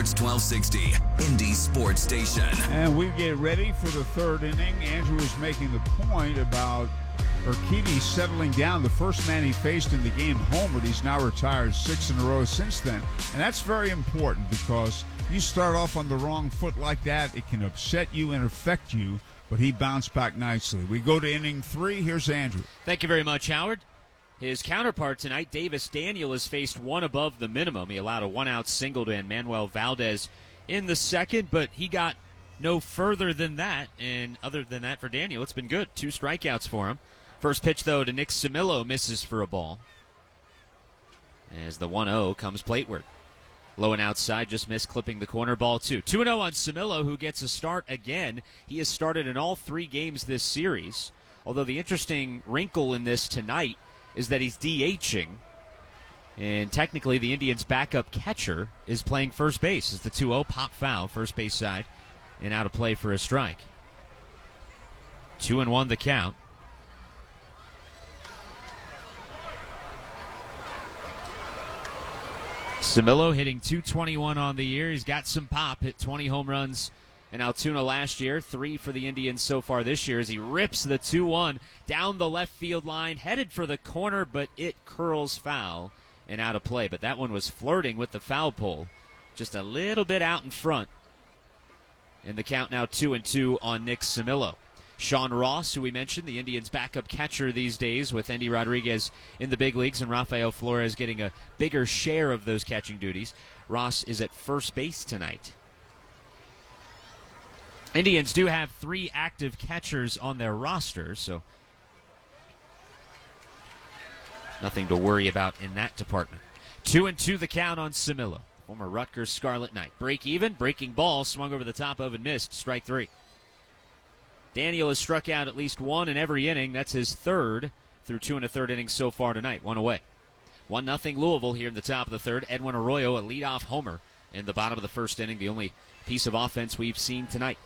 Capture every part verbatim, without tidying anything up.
Sports twelve sixty, Indy Sports Station. And we get ready for the third inning. Andrew was making the point about Urquidy settling down. The first man he faced in the game homered. He's now retired six in a row since then. And that's very important because you start off on the wrong foot like that, it can upset you and affect you, but he bounced back nicely. We go to inning three. Here's Andrew. Thank you very much, Howard. His counterpart tonight, Davis Daniel, has faced one above the minimum. He allowed a one-out single to Manuel Valdez in the second, but he got no further than that. And other than that for Daniel, it's been good. Two strikeouts for him. First pitch, though, to Nick Simillo, misses for a ball. As the one oh comes plateward. Low and outside, just missed clipping the corner, ball two. two and oh on Simillo, who gets a start again. He has started in all three games this series. Although the interesting wrinkle in this tonight is that he's DHing. And technically, the Indians' backup catcher is playing first base. It's the two oh pop foul, first base side, and out of play for a strike. Two and one the count. Simillo hitting two twenty-one on the year. He's got some pop. Hit twenty home runs in Altoona last year. Three for the Indians so far this year as he rips the two one down the left field line. Headed for the corner, but it curls foul and out of play. But that one was flirting with the foul pole. Just a little bit out in front. And the count now two and two on Nick Simillo. Sean Ross, who we mentioned, the Indians' backup catcher these days with Endy Rodriguez in the big leagues and Rafael Flores getting a bigger share of those catching duties. Ross is at first base tonight. Indians do have three active catchers on their roster, so nothing to worry about in that department. Two and two the count on Simillo. Former Rutgers Scarlet Knight. Break even, breaking ball, swung over the top of and missed. Strike three. Daniel has struck out at least one in every inning. That's his third through two and a third innings so far tonight. One away. One nothing Louisville here in the top of the third. Edwin Arroyo, a leadoff homer in the bottom of the first inning. The only piece of offense we've seen tonight.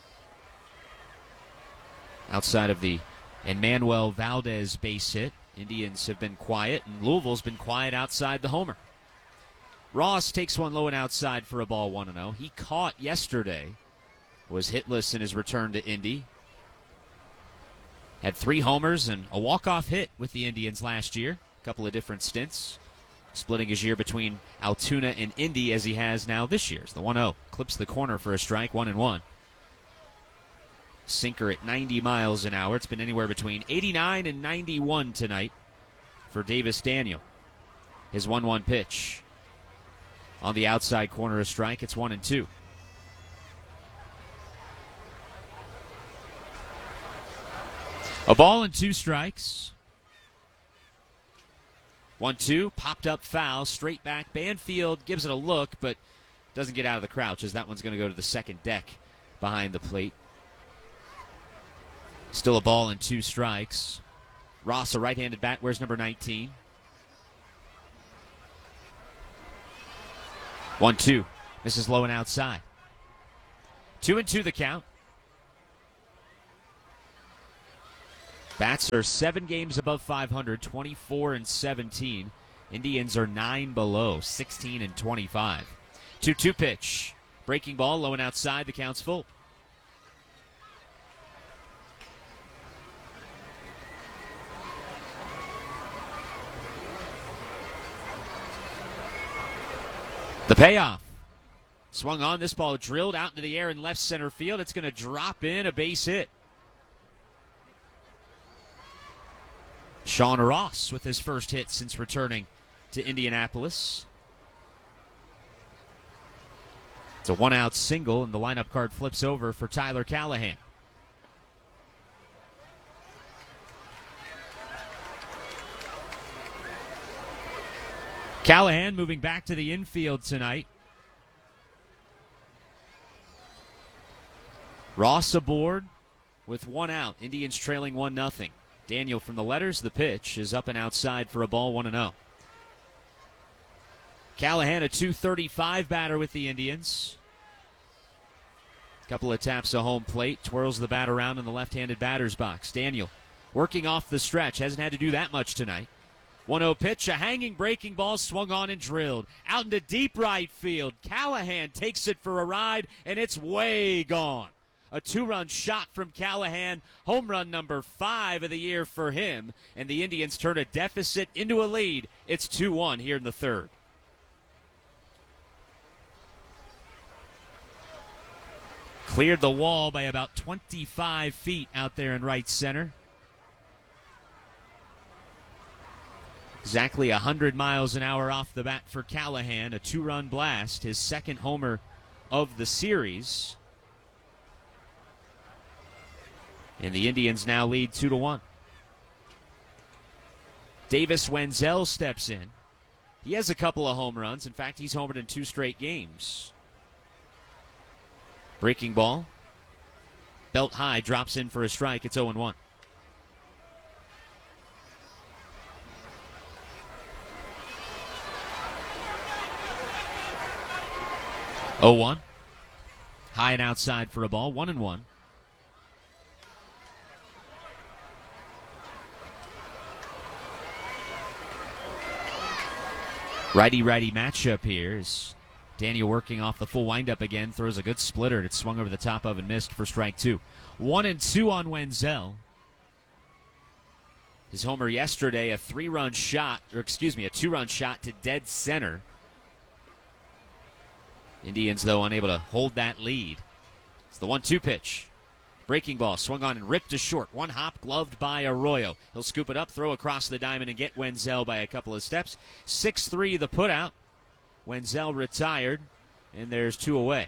Outside of the Manuel Valdez base hit, Indians have been quiet, and Louisville's been quiet outside the homer. Ross takes one low and outside for a ball one and oh. He caught yesterday, was hitless in his return to Indy. Had three homers and a walk-off hit with the Indians last year. A couple of different stints. Splitting his year between Altoona and Indy as he has now this year's. The one oh clips the corner for a strike, one and one. Sinker at ninety miles an hour. It's been anywhere between eighty-nine and ninety-one tonight for Davis Daniel. His one one pitch. On the outside corner, a strike. It's one and two. A ball and two strikes. One two, popped up foul, straight back. Banfield gives it a look, but doesn't get out of the crouch as that one's going to go to the second deck behind the plate. Still a ball and two strikes. Ross, a right-handed bat, wears number nineteen. One two, misses low and outside. Two and two the count. Bats are seven games above five hundred, twenty-four and seventeen. Indians are nine below, sixteen and twenty-five. two two pitch. Breaking ball, low and outside. The count's full. The payoff. Swung on. This ball drilled out into the air in left center field. It's going to drop in, a base hit. Sean Ross with his first hit since returning to Indianapolis. It's a one-out single, and the lineup card flips over for Tyler Callahan. Callahan moving back to the infield tonight. Ross aboard with one out. Indians trailing one nothing. Daniel from the letters. The pitch is up and outside for a ball, one and oh. Callahan, a two thirty-five batter with the Indians. Couple of taps of home plate. Twirls the bat around in the left-handed batter's box. Daniel working off the stretch. Hasn't had to do that much tonight. one oh pitch, a hanging breaking ball swung on and drilled. Out into deep right field. Callahan takes it for a ride, and it's way gone. A two-run shot from Callahan, home run number five of the year for him, and the Indians turn a deficit into a lead. It's two one here in the third. Cleared the wall by about twenty-five feet out there in right center. Exactly one hundred miles an hour off the bat for Callahan. A two-run blast, his second homer of the series. And the Indians now lead two to one. Davis Wenzel steps in. He has a couple of home runs. In fact, he's homered in two straight games. Breaking ball. Belt high, drops in for a strike. It's oh one. oh one. High and outside for a ball. One and one. Righty-righty matchup here is Daniel working off the full windup again. Throws a good splitter. It's swung over the top of and missed for strike two. One and two on Wenzel. His homer yesterday, a three-run shot, or excuse me, a two-run shot to dead center. Indians, though, unable to hold that lead. It's the one two pitch. Breaking ball swung on and ripped to short. One hop gloved by Arroyo. He'll scoop it up, throw across the diamond, and get Wenzel by a couple of steps. six three the putout. Wenzel retired, and there's two away.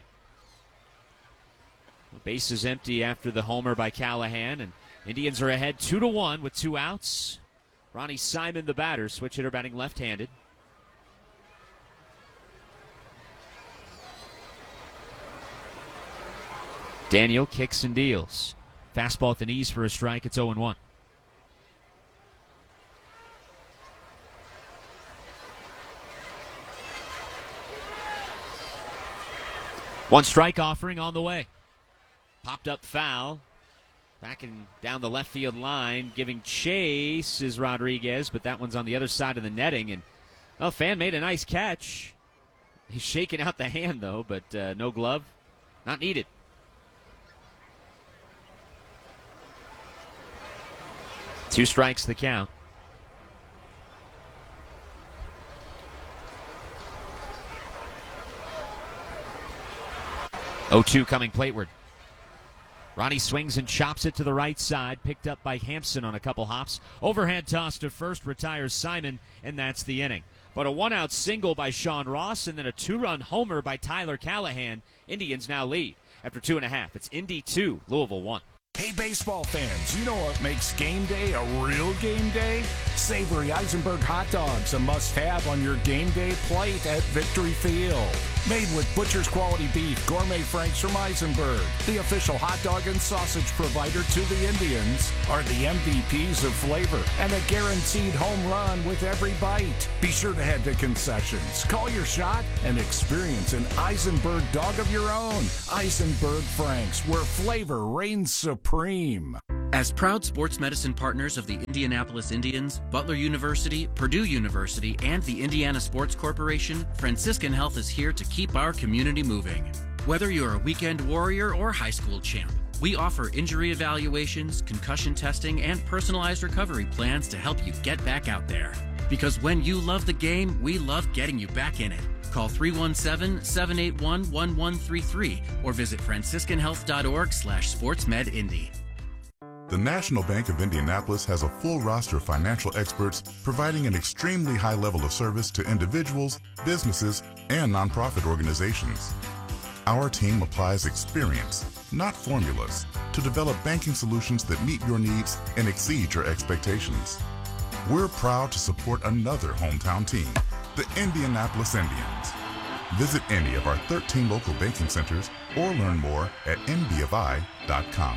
The base is empty after the homer by Callahan, and Indians are ahead two to one with two outs. Ronnie Simon, the batter, switch hitter batting left-handed. Daniel kicks and deals. Fastball at the knees for a strike. It's oh one. One strike offering on the way. Popped up foul. Backing down the left field line. Giving chase is Rodriguez, but that one's on the other side of the netting. And, well, Fan made a nice catch. He's shaking out the hand, though, but uh, no glove. Not needed. Two strikes the count. oh two coming plateward. Ronnie swings and chops it to the right side. Picked up by Hampson on a couple hops. Overhand toss to first, retires Simon, and that's the inning. But a one-out single by Sean Ross and then a two-run homer by Tyler Callahan. Indians now lead after two and a half. It's Indy two, Louisville one. Hey, baseball fans, you know what makes game day a real game day? Savory Eisenberg hot dogs, a must-have on your game day plate at Victory Field. Made with butcher's quality beef, gourmet franks from Eisenberg, the official hot dog and sausage provider to the Indians, are the M V Ps of flavor and a guaranteed home run with every bite. Be sure to head to concessions, call your shot, and experience an Eisenberg dog of your own. Eisenberg Franks, where flavor reigns supreme. As proud sports medicine partners of the Indianapolis Indians, Butler University, Purdue University, and the Indiana Sports Corporation, Franciscan Health is here to keep our community moving. Whether you're a weekend warrior or high school champ, we offer injury evaluations, concussion testing, and personalized recovery plans to help you get back out there. Because when you love the game, we love getting you back in it. Call three one seven, seven eight one, one one three three or visit franciscan health dot org slash sportsmedindy. The National Bank of Indianapolis has a full roster of financial experts providing an extremely high level of service to individuals, businesses, and nonprofit organizations. Our team applies experience, not formulas, to develop banking solutions that meet your needs and exceed your expectations. We're proud to support another hometown team, the Indianapolis Indians. Visit any of our thirteen local banking centers or learn more at n b f i dot com.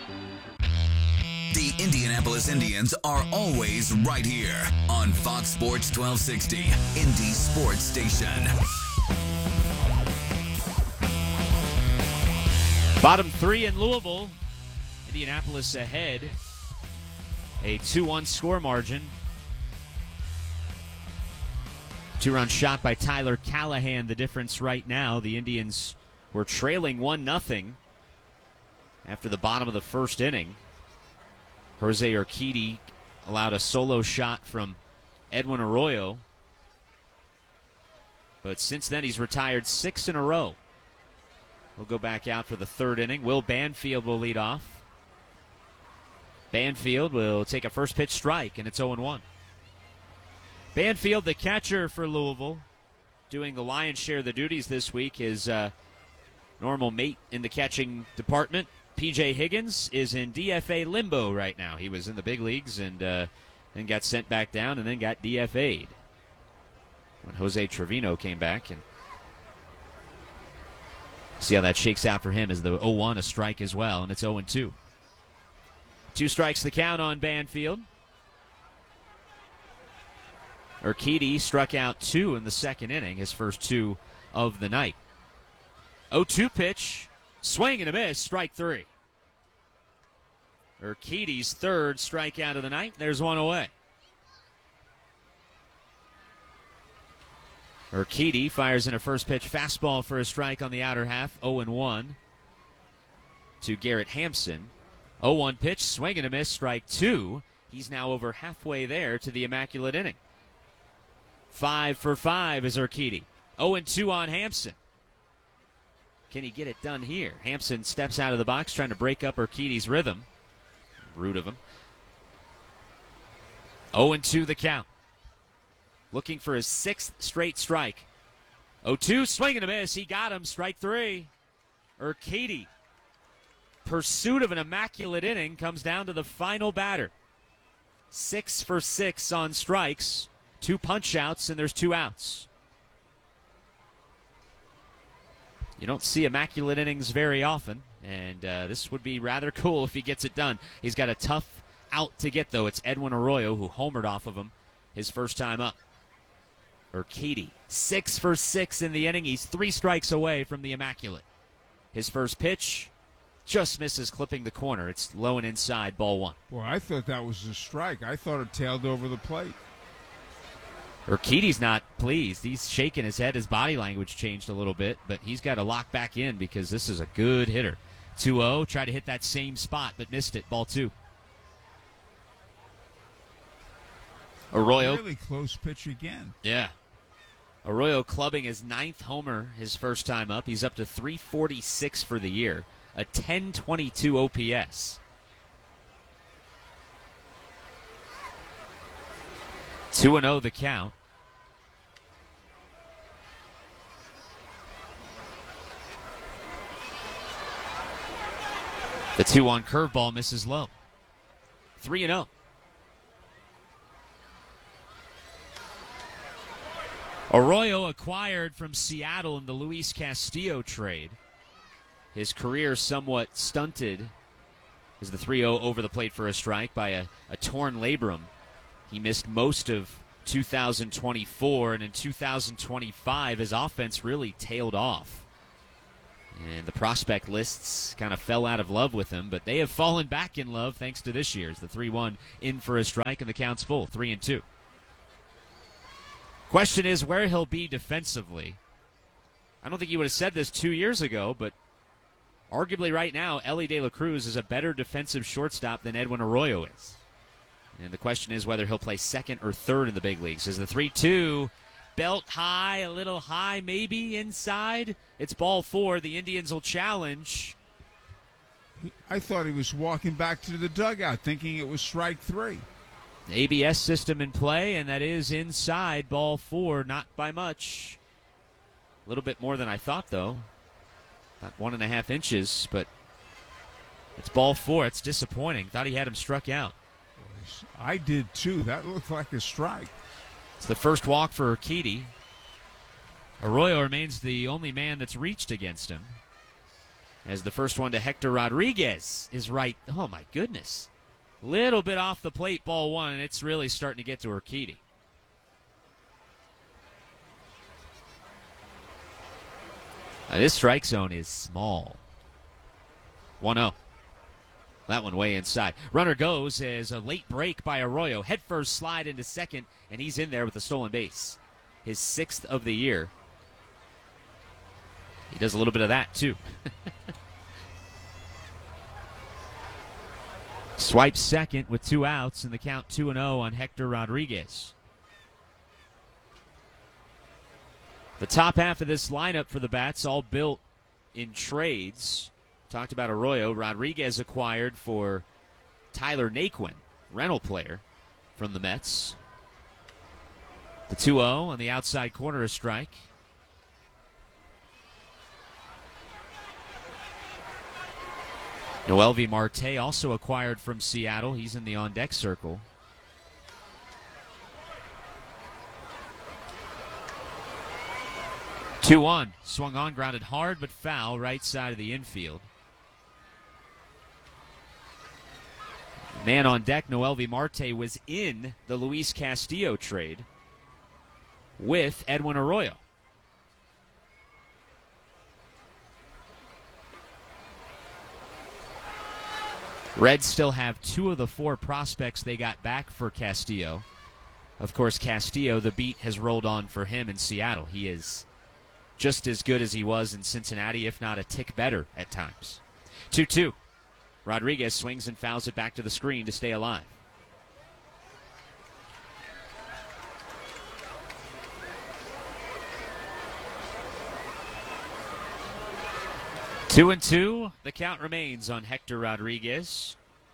The Indianapolis Indians are always right here on Fox Sports twelve sixty, Indy Sports Station. Bottom three in Louisville. Indianapolis ahead. A two one score margin. Two-run shot by Tyler Callahan, the difference right now. The Indians were trailing one nothing after the bottom of the first inning. Jose Urquidy allowed a solo shot from Edwin Arroyo. But since then, he's retired six in a row. We'll go back out for the third inning. Will Banfield will lead off. Banfield will take a first pitch strike, and it's oh one. Banfield, the catcher for Louisville, doing the lion's share of the duties this week. His uh, normal mate in the catching department, P J Higgins, is in D F A limbo right now. He was in the big leagues and uh, then got sent back down and then got D F A'd when Jose Trevino came back. And see how that shakes out for him as the oh one, a strike as well, and it's oh two. Two strikes the count on Banfield. Urquidy struck out two in the second inning, his first two of the night. oh two pitch, swing and a miss, strike three. Urquidy's third strikeout of the night. There's one away. Urquidy fires in a first pitch fastball for a strike on the outer half, oh one to Garrett Hampson. oh one pitch, swing and a miss, strike two. He's now over halfway there to the immaculate inning. Five for five is Urquidy. oh two on Hampson. Can he get it done here? Hampson steps out of the box trying to break up Urquidy's rhythm. Rude of him. oh two the count. Looking for his sixth straight strike. oh two, swing and a miss. He got him. Strike three. Urquidy, pursuit of an immaculate inning, comes down to the final batter. Six for six on strikes. Two punch outs, and there's two outs. You don't see immaculate innings very often, and uh, this would be rather cool if he gets it done. He's got a tough out to get, though. It's Edwin Arroyo who homered off of him his first time up. Urquidy, six for six in the inning. He's three strikes away from the immaculate. His first pitch just misses, clipping the corner. It's low and inside, ball one. Boy, I thought that was a strike. I thought it tailed over the plate. Urquidy's not pleased. He's shaking his head. His body language changed a little bit, but he's got to lock back in because this is a good hitter. two oh, tried to hit that same spot, but missed it. Ball two. Arroyo. Really close pitch again. Yeah. Arroyo clubbing his ninth homer his first time up. He's up to three forty-six for the year, a ten twenty-two O P S. two and oh the count. The two one curveball misses low. three and oh. Arroyo acquired from Seattle in the Luis Castillo trade. His career somewhat stunted as the three oh over the plate for a strike by a, a torn labrum. He missed most of two thousand twenty-four, and in two thousand twenty-five, his offense really tailed off. And the prospect lists kind of fell out of love with him, but they have fallen back in love thanks to this year's. The three one in for a strike, and the count's full, three and two. Question is where he'll be defensively. I don't think you would have said this two years ago, but arguably right now, Elly De La Cruz is a better defensive shortstop than Edwin Arroyo is. And the question is whether he'll play second or third in the big leagues. As the three two, belt high, a little high, maybe inside. It's ball four. The Indians will challenge. I thought he was walking back to the dugout thinking it was strike three. The A B S system in play, and that is inside, ball four, not by much. A little bit more than I thought, though. About one and a half inches, but it's ball four. It's disappointing. Thought he had him struck out. I did, too. That looked like a strike. It's the first walk for Urquidy. Arroyo remains the only man that's reached against him. As the first one to Hector Rodriguez is right. Oh, my goodness. Little bit off the plate, ball one, and it's really starting to get to Urquidy. Now, this strike zone is small. one oh. That one way inside. Runner goes as a late break by Arroyo. Head first slide into second, and he's in there with a stolen base. his sixth of the year. He does a little bit of that, too. Swipes second with two outs, and the count two and oh on Hector Rodriguez. The top half of this lineup for the Bats all built in trades. Talked about Arroyo. Rodriguez acquired for Tyler Naquin, rental player from the Mets. The two oh on the outside corner, a strike. Noelvi Marte also acquired from Seattle. He's in the on-deck circle. two one. Swung on, grounded hard but foul, right side of the infield. Man on deck, Noelvi Marte, was in the Luis Castillo trade with Edwin Arroyo. Reds still have two of the four prospects they got back for Castillo. Of course, Castillo, the beat has rolled on for him in Seattle. He is just as good as he was in Cincinnati, if not a tick better at times. two two. Rodriguez swings and fouls it back to the screen to stay alive. Two and two. The count remains on Hector Rodriguez.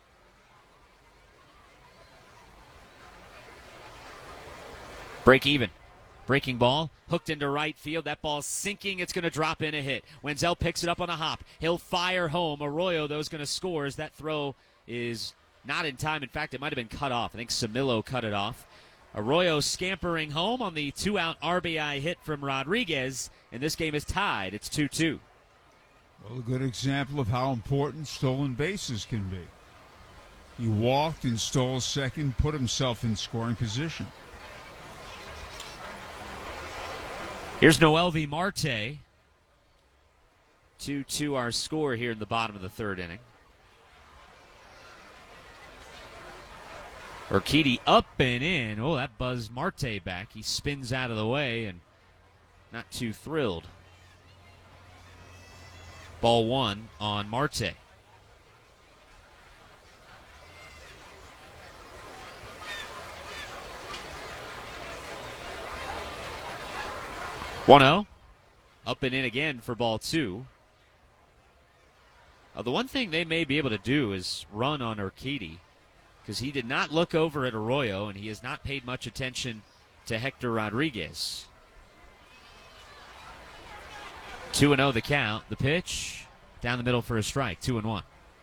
Break even. Breaking ball, hooked into right field. That ball's sinking. It's going to drop in a hit. Wenzel picks it up on a hop. He'll fire home. Arroyo, though, is going to score as that throw is not in time. In fact, it might have been cut off. I think Samillo cut it off. Arroyo scampering home on the two-out R B I hit from Rodriguez, and this game is tied. It's two two. Well, a good example of how important stolen bases can be. He walked and stole second, put himself in scoring position. Here's Noelvi Marte. two two our score here in the bottom of the third inning. Urquidy up and in. Oh, that buzzed Marte back. He spins out of the way and not too thrilled. Ball one on Marte. one oh. Up and in again for ball two. Uh, the one thing they may be able to do is run on Urquidy, because he did not look over at Arroyo, and he has not paid much attention to Hector Rodriguez. two and oh the count. The pitch down the middle for a strike. two and one.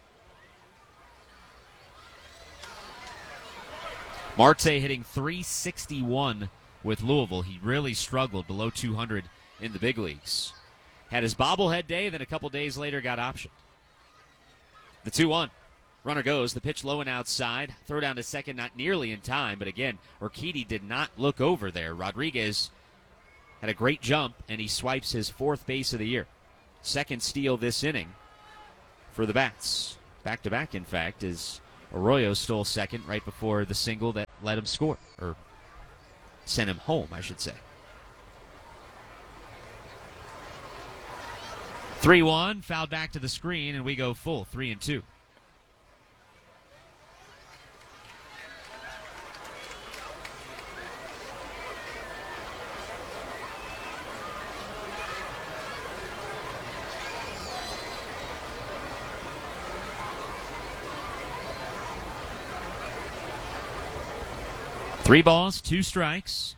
Marte hitting three sixty-one with Louisville. He really struggled below two hundred in the big leagues. Had his bobblehead day, then a couple days later got optioned. The two one. Runner goes. The pitch low and outside. Throw down to second, not nearly in time, but again, Urquidy did not look over there. Rodriguez had a great jump, and he swipes his fourth base of the year. Second steal this inning for the Bats. Back-to-back, in fact, as Arroyo stole second right before the single that let him score, or sent him home, I should say. three one, fouled back to the screen, and we go full, three and two. Three balls, two strikes.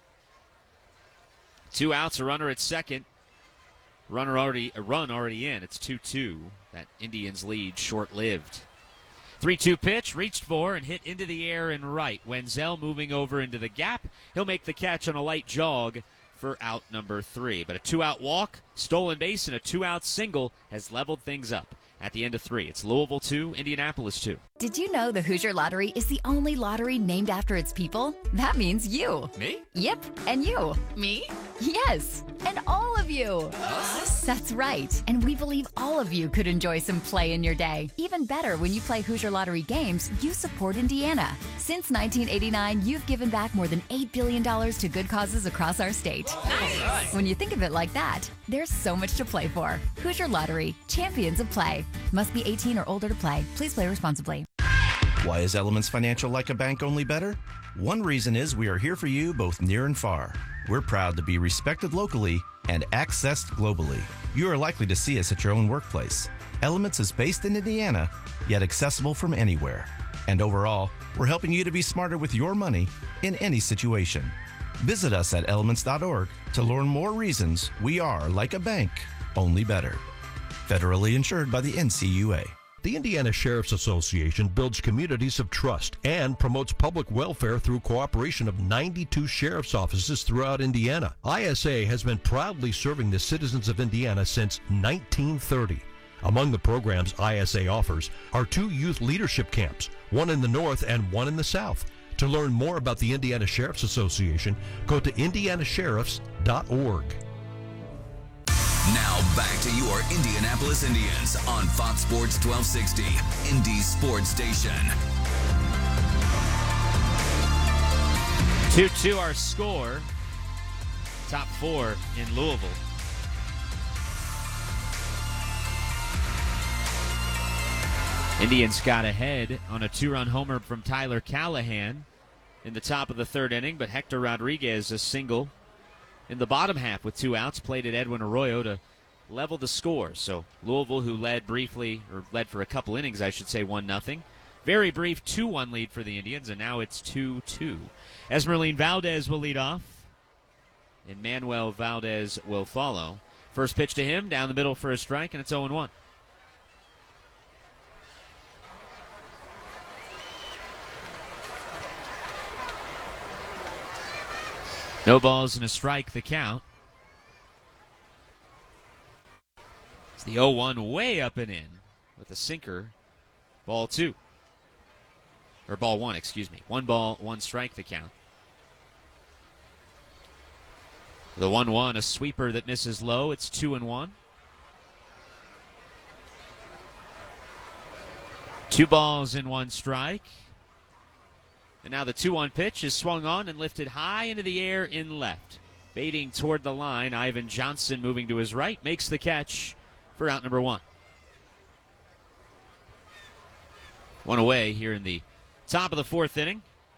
Two outs, a runner at second. Runner already, a run already in. It's two two. That Indians lead short-lived. three two pitch, reached for and hit into the air and right. Wenzel moving over into the gap. He'll make the catch on a light jog for out number three. But a two-out walk, stolen base, and a two-out single has leveled things up. At the end of three, it's Louisville two, Indianapolis two. Did you know the Hoosier Lottery is the only lottery named after its people? That means you. Me? Yep, and you. Me? Yes, and all of of you. Us? That's right. And we believe all of you could enjoy some play in your day. Even better, when you play Hoosier Lottery games, you support Indiana. Since nineteen eighty-nine, you've given back more than eight billion dollars to good causes across our state. Nice. When you think of it like that, there's so much to play for. Hoosier Lottery, champions of play. Must be eighteen or older to play. Please play responsibly. Why is Elements Financial Like a Bank only better? One reason is we are here for you both near and far. We're proud to be respected locally and accessed globally. You are likely to see us at your own workplace. Elements is based in Indiana, yet accessible from anywhere. And overall, we're helping you to be smarter with your money in any situation. Visit us at elements dot org to learn more reasons we are like a bank, only better. Federally insured by the N C U A. The Indiana Sheriff's Association builds communities of trust and promotes public welfare through cooperation of ninety-two sheriff's offices throughout Indiana. I S A has been proudly serving the citizens of Indiana since nineteen thirty. Among the programs I S A offers are two youth leadership camps, one in the north and one in the south. To learn more about the Indiana Sheriff's Association, go to indiana sheriffs dot org. Now back to your Indianapolis Indians on Fox Sports twelve sixty, Indy's sports station. two two our score. Top four in Louisville. Indians got ahead on a two-run homer from Tyler Callahan in the top of the third inning, but Hector Rodriguez, a single in the bottom half with two outs, played at Edwin Arroyo to level the score. So Louisville, who led briefly, or led for a couple innings, I should say, one nothing. Very brief two one lead for the Indians, and now it's two two. Esmeralyn Valdez will lead off, and Manuel Valdez will follow. First pitch to him, down the middle for a strike, and it's oh one. No balls and a strike, the count. It's the oh one way up and in with a sinker. Ball two. Or ball one, excuse me. One ball, one strike, the count. The one one, a sweeper that misses low. It's two and one. Two balls and one strike. And now the two one pitch is swung on and lifted high into the air in left. Baiting toward the line, Ivan Johnson moving to his right, makes the catch for out number one. One away here in the top of the fourth inning.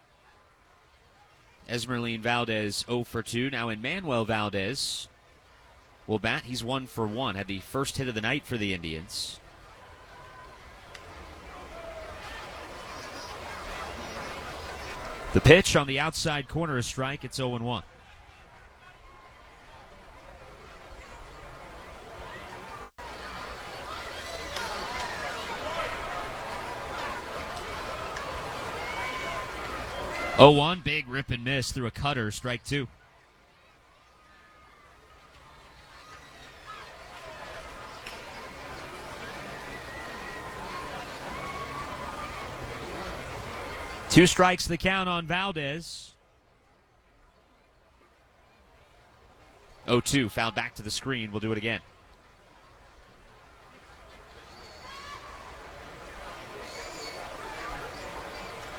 Esmeralyn Valdez oh for two. Now in Manuel Valdez will bat. He's one for one. Had the first hit of the night for the Indians. The pitch on the outside corner, a strike. It's oh one. oh one, big rip and miss through a cutter, strike two. Two strikes the count on Valdez. oh two, fouled back to the screen. We'll do it again.